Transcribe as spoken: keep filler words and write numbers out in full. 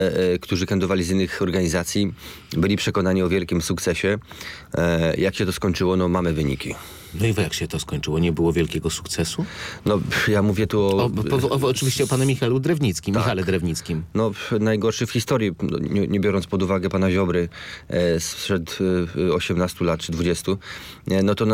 którzy kandydowali z innych organizacji, byli przekonani o wielkim sukcesie. Jak się to skończyło? No mamy wyniki. No i jak się to skończyło? Nie było wielkiego sukcesu? No ja mówię tu o... o, po, o oczywiście o panu Michale Drewnickim, Tak. Michale Drewnickim. No najgorszy w historii, nie, nie biorąc pod uwagę pana Ziobry, e, sprzed e, osiemnastu lat czy dwudziestu, e, no to